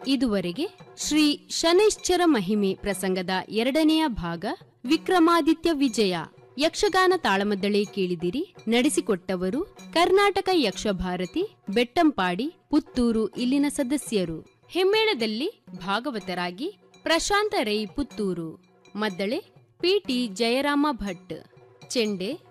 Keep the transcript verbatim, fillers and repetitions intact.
ಇದುವರೆಗೆ ಶ್ರೀ ಶನೈಶ್ಚರ ಮಹಿಮೆ ಪ್ರಸಂಗದ ಎರಡನೆಯ ಭಾಗ ವಿಕ್ರಮಾದಿತ್ಯ ವಿಜಯ ಯಕ್ಷಗಾನ ತಾಳಮದ್ದಳೆ ಕೇಳಿದಿರಿ. ನಡೆಸಿಕೊಟ್ಟವರು ಕರ್ನಾಟಕ ಯಕ್ಷಭಾರತಿ ಬೆಟ್ಟಂಪಾಡಿ ಪುತ್ತೂರು ಇಲ್ಲಿನ ಸದಸ್ಯರು. ಹೆಮ್ಮೇಳದಲ್ಲಿ ಭಾಗವತರಾಗಿ ಪ್ರಶಾಂತ ರೈ ಪುತ್ತೂರು, ಮದ್ದಳೆ ಪಿಟಿ ಜಯರಾಮ ಭಟ್, ಚೆಂಡೆ